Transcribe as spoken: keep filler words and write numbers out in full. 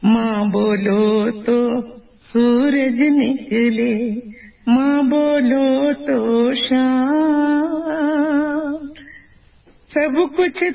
माँ बोलो तो सूरज निकले, माँ बोलो तो शाम, सब कुछ